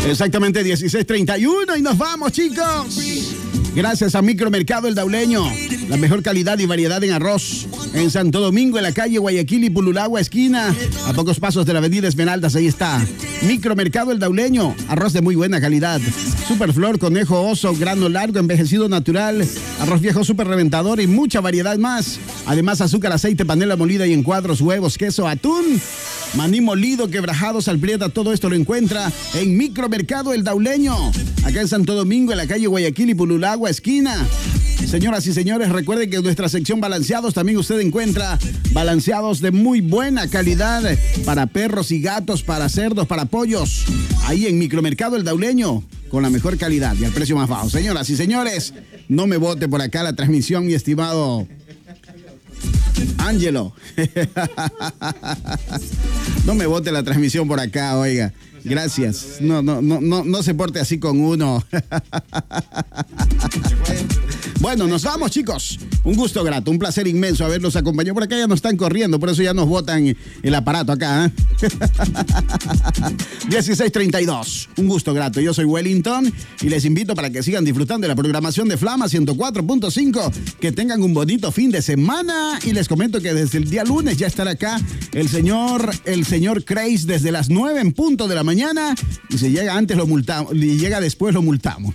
Exactamente 16:31 y nos vamos, chicos. Gracias a Micromercado El Dauleño, la mejor calidad y variedad en arroz. En Santo Domingo, en la calle Guayaquil y Pululagua, esquina, a pocos pasos de la avenida Esmeraldas, ahí está. Micromercado El Dauleño, arroz de muy buena calidad. Superflor, conejo, oso, grano largo, envejecido natural, arroz viejo súper reventador y mucha variedad más. Además, azúcar, aceite, panela molida y en cuadros, huevos, queso, atún, maní molido, quebrajados, alprieta, todo esto lo encuentra en Micromercado El Dauleño, acá en Santo Domingo, en la calle Guayaquil y Pululagua, esquina. Señoras y señores, recuerden que en nuestra sección balanceados también usted encuentra balanceados de muy buena calidad para perros y gatos, para cerdos, para pollos. Ahí en Micromercado El Dauleño, con la mejor calidad y al precio más bajo. Señoras y señores, no me bote por acá la transmisión, mi estimado Ángelo. No me bote la transmisión por acá, oiga. Gracias. No se porte así con uno. Bueno, nos vamos, chicos. Un gusto grato, un placer inmenso haberlos acompañado. Por acá ya nos están corriendo, por eso ya nos botan el aparato acá, ¿eh? 16:32. Un gusto grato. Yo soy Wellington y les invito para que sigan disfrutando de la programación de Flama 104.5. Que tengan un bonito fin de semana y les comento que desde el día lunes ya estará acá el señor Craze desde las 9 en punto de la mañana. Y si llega antes lo multamos, y llega después lo multamos.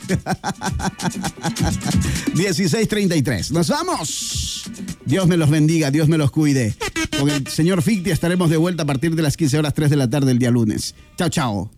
16:33. ¡Nos vamos! Dios me los bendiga, Dios me los cuide. Con el señor Ficti estaremos de vuelta a partir de las 15 horas 3 de la tarde el día lunes. Chao, chao.